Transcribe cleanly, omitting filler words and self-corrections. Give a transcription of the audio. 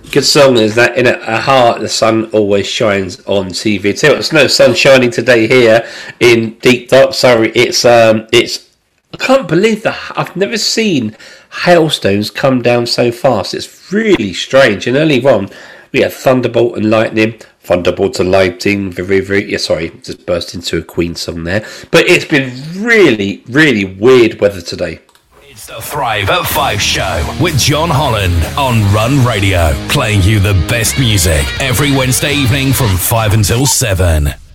Good song is that. In a heart, the sun always shines on TV. Tell you what, there's no sun shining today here in Deep Dark Surrey. It's. I can't believe that I've never seen hailstones come down so fast. It's really strange. And early on, we had thunderbolt and lightning. Thunderbolt and lightning. Sorry, just burst into a Queen song there. But it's been really, really weird weather today. It's the Thrive at 5 show with John Holland on Run Radio, playing you the best music every Wednesday evening from 5 until 7.